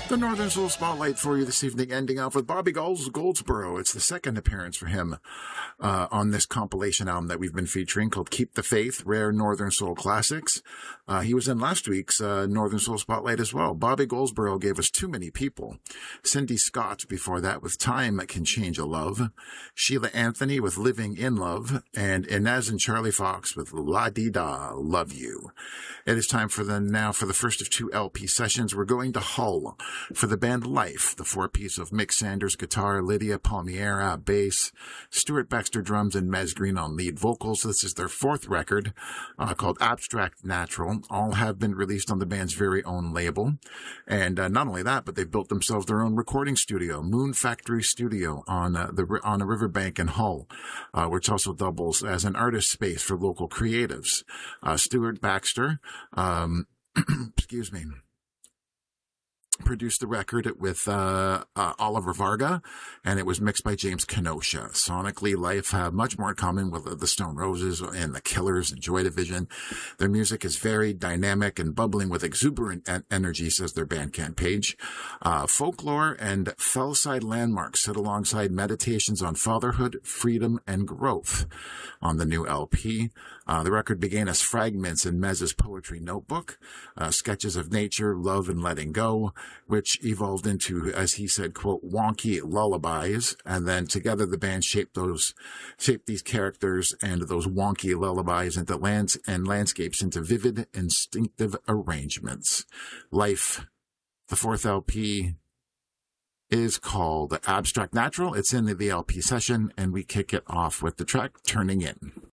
The Northern Soul Spotlight for you this evening, ending off with Bobby Goldsboro. It's the second appearance for him on this compilation album that we've been featuring called Keep the Faith, Rare Northern Soul Classics. He was in last week's Northern Soul Spotlight as well. Bobby Goldsboro gave us Too Many People. Cindy Scott before that with Time Can Change a Love. Sheila Anthony with Living in Love. And Inez and Charlie Fox with La Di Da, Love You. It is time for the first of two LP sessions. We're going to Hull for the band Life, the four-piece of Mick Sanders guitar, Lydia Palmiera bass, Stuart Baxter drums, and Mez Green on lead vocals. This is their fourth record called Abstract Natural. All have been released on the band's very own label. And not only that, but they've built themselves their own recording studio, Moon Factory Studio, on a riverbank in Hull, which also doubles as an artist space for local creatives. Stuart Baxter, excuse me, produced the record with Oliver Varga, and it was mixed by James Kenosha. Sonically, Life have much more in common with the Stone Roses and the Killers and Joy Division. Their music is very dynamic and bubbling with exuberant energy, says their Bandcamp page. Folklore and Fellside Landmarks sit alongside meditations on fatherhood, freedom, and growth on the new LP. The record began as fragments in Mez's poetry notebook, sketches of nature, love, and letting go, which evolved into, as he said, quote, wonky lullabies. And then together the band shaped these characters and those wonky lullabies into landscapes into vivid, instinctive arrangements. Life, the fourth LP, is called Abstract Natural. It's in the LP session, and we kick it off with the track Turning In.